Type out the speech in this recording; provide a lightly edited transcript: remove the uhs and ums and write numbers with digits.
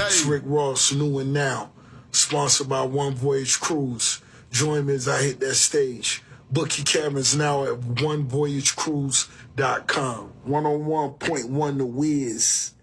It's Rick Ross, new and now. Sponsored by One Voyage Cruise. Join me as I hit that stage. Book your cabins now at onevoyagecruise.com. 101.1 The Wiz.